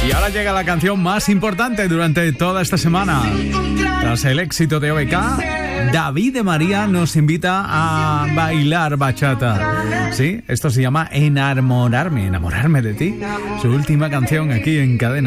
Y ahora llega la canción más importante durante toda esta semana. Tras el éxito de OBK, David de María nos invita a bailar bachata. Sí, esto se llama Enamorarme de ti. Su última canción aquí en Cadena.